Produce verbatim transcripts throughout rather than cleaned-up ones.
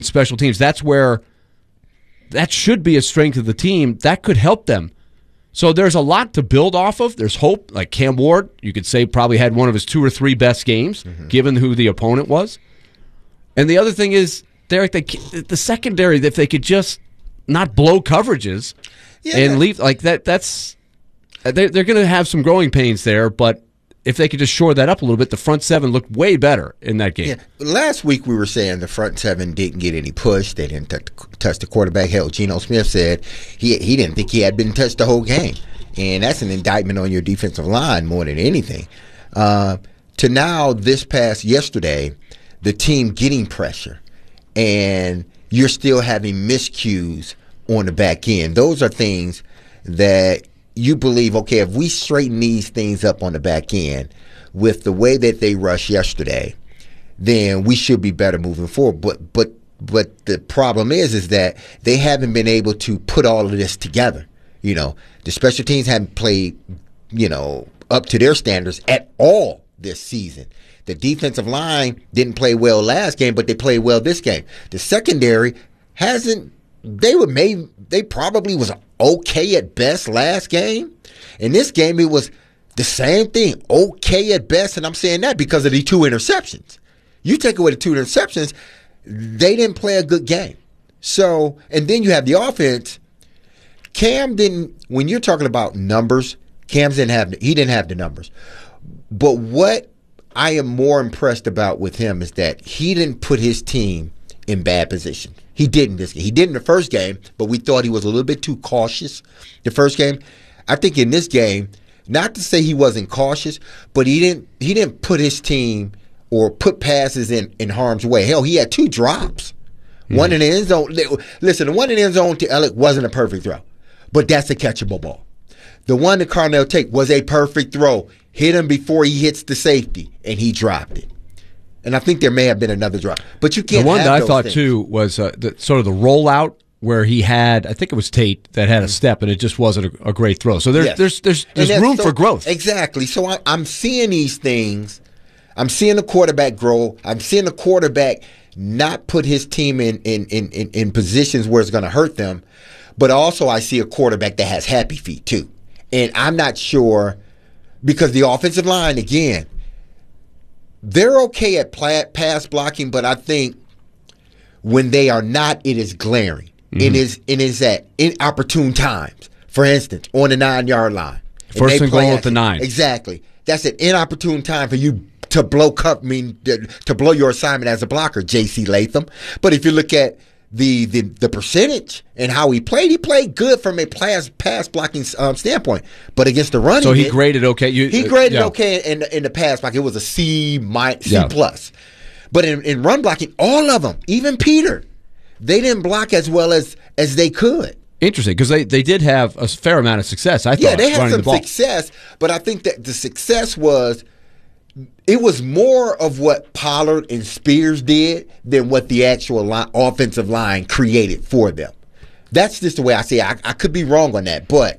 special teams. That's where that should be a strength of the team. That could help them. So there's a lot to build off of. There's hope. Like Cam Ward, you could say probably had one of his two or three best games, mm-hmm. given who the opponent was. And the other thing is, Derek, they, the secondary, if they could just not blow coverages yeah, and leave like that, that's they're, they're going to have some growing pains there. But if they could just shore that up a little bit, the front seven looked way better in that game. Yeah. Last week we were saying the front seven didn't get any push. They didn't t- touch the quarterback. Hell, Geno Smith said he he didn't think he had been touched the whole game. And that's an indictment on your defensive line more than anything. Uh, to now, this past yesterday, the team getting pressure, and you're still having miscues on the back end. Those are things that you believe, okay, if we straighten these things up on the back end with the way that they rushed yesterday, then we should be better moving forward. But but but the problem is is that they haven't been able to put all of this together. You know, the special teams haven't played, you know, up to their standards at all this season. The defensive line didn't play well last game, but they played well this game. The secondary hasn't. They were made. They probably was okay at best last game. In this game, it was the same thing, okay at best. And I'm saying that because of the two interceptions. You take away the two interceptions, they didn't play a good game. So, and then you have the offense. Cam didn't. When you're talking about numbers, Cam didn't have. He didn't have the numbers. But what I am more impressed about with him is that he didn't put his team in bad position. He didn't this game. He did in the first game, but we thought he was a little bit too cautious the first game. I think in this game, not to say he wasn't cautious, but he didn't he didn't put his team or put passes in, in harm's way. Hell, he had two drops. Mm-hmm. One in the end zone. Listen, the one in the end zone to Alec wasn't a perfect throw, but that's a catchable ball. The one that Carnell take was a perfect throw. Hit him before he hits the safety, and he dropped it. And I think there may have been another drop. But you can't The one have that I those thought, things. too, was uh, the, sort of the rollout where he had, I think it was Tate, that had a step, and it just wasn't a, a great throw. So there, Yes. there's there's there's room so, for growth. Exactly. So I, I'm seeing these things. I'm seeing the quarterback grow. I'm seeing the quarterback not put his team in, in, in, in, in positions where it's going to hurt them. But also I see a quarterback that has happy feet, too. And I'm not sure, because the offensive line, again, they're okay at pass blocking, but I think when they are not, it is glaring. Mm-hmm. It is it is at inopportune times. For instance, on the nine-yard line. First and goal at the nine. Exactly. That's an inopportune time for you to blow cup, I mean, to blow your assignment as a blocker, J C Latham. But if you look at the the, the percentage and how he played, he played good from a pass, pass blocking um, standpoint. But against the running, so he bit, graded okay. You, he graded uh, yeah. okay in in the pass block. It was a C minus, C yeah. plus. But in, in run blocking, all of them, even Peter, they didn't block as well as as they could. Interesting, because they, they did have a fair amount of success, I thought, yeah, they had running some the ball. success, but I think that the success was, it was more of what Pollard and Spears did than what the actual line, offensive line created for them. That's just the way I see it. I, I could be wrong on that, but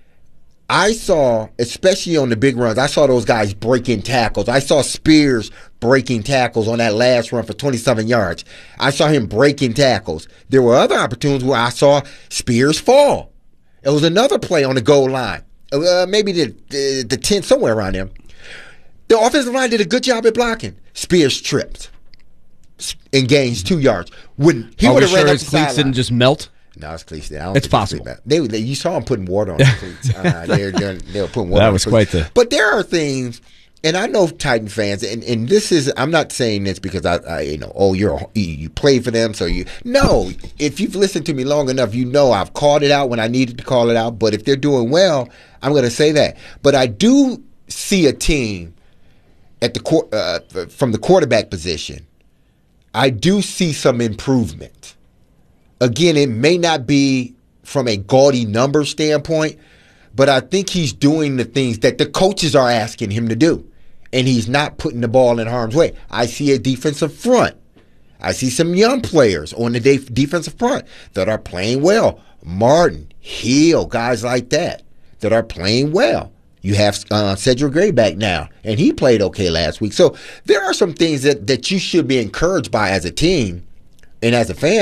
I saw, especially on the big runs, I saw those guys breaking tackles. I saw Spears breaking tackles on that last run for twenty-seven yards. I saw him breaking tackles. There were other opportunities where I saw Spears fall. It was another play on the goal line, uh, maybe the, the, the ten, somewhere around there. The offensive line did a good job at blocking. Spears tripped and gains two yards. When he Are would we have ran sure up his the cleats sideline. didn't just melt? No, it's cleats. I don't It's think possible. Cleats. They, they, you saw them putting water on the cleats. Uh, they're, they're, they were putting water That on was the cleats. quite the... But there are things, and I know Titan fans, and, and this is, I'm not saying this because I, I you know, oh, you're you, you play for them, so you, no. If you've listened to me long enough, you know I've called it out when I needed to call it out. But if they're doing well, I'm going to say that. But I do see a team at the uh, from the quarterback position. I do see some improvement. Again, it may not be from a gaudy number standpoint, but I think he's doing the things that the coaches are asking him to do, and he's not putting the ball in harm's way. I see a defensive front. I see some young players on the de- defensive front that are playing well. Martin, Hill, guys like that that are playing well. You have uh, Cedric Gray back now, and he played okay last week. So there are some things that, that you should be encouraged by as a team. and as a fan,